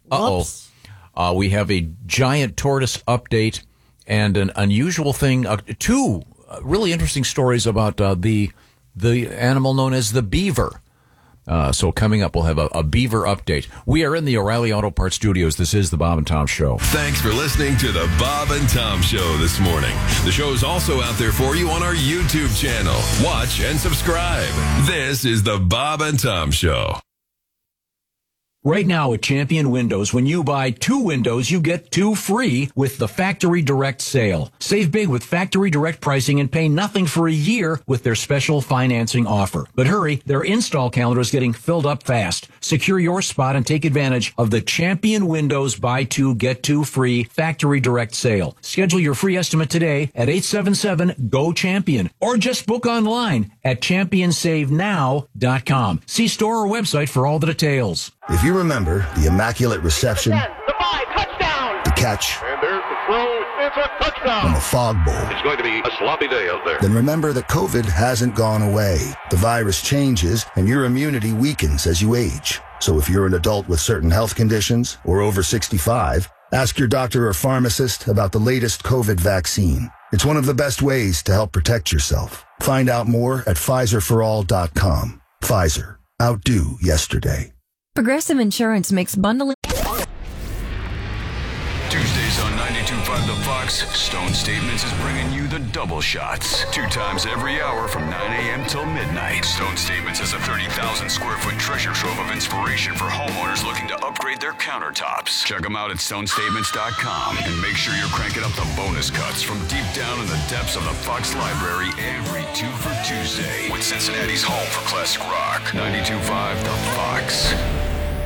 We have a giant tortoise update and an unusual thing. Two really interesting stories about the animal known as the beaver. So coming up, we'll have a beaver update. We are in the O'Reilly Auto Parts studios. This is the Bob and Tom Show. Thanks for listening to the Bob and Tom Show this morning. The show is also out there for you on our YouTube channel. Watch and subscribe. This is the Bob and Tom Show. Right now at Champion Windows, when you buy 2 windows, you get 2 free with the Factory Direct sale. Save big with Factory Direct pricing and pay nothing for a year with their special financing offer. But hurry, their install calendar is getting filled up fast. Secure your spot and take advantage of the Champion Windows buy 2, get 2 free Factory Direct sale. Schedule your free estimate today at 877-GO-CHAMPION or just book online at championsavenow.com. See store or website for all the details. If you remember the Immaculate Reception, the 5, touchdown, the catch, and there's the throw, it's a touchdown, and the fog bowl, it's going to be a sloppy day out there. Then remember that COVID hasn't gone away. The virus changes, and your immunity weakens as you age. So if you're an adult with certain health conditions or over 65, ask your doctor or pharmacist about the latest COVID vaccine. It's one of the best ways to help protect yourself. Find out more at PfizerForAll.com. Pfizer. Outdo yesterday. Progressive Insurance makes bundling. Tuesdays on 92.5 The Fox, Stone Statements is bringing you the double shots. 2 times every hour from 9 a.m. till midnight. Stone Statements is a 30,000 square foot treasure trove of inspiration for homeowners looking to upgrade their countertops. Check them out at stonestatements.com and make sure you're cranking up the bonus cuts from deep down in the depths of the Fox library every 2 for Tuesday with Cincinnati's home for classic rock. 92.5 The Fox.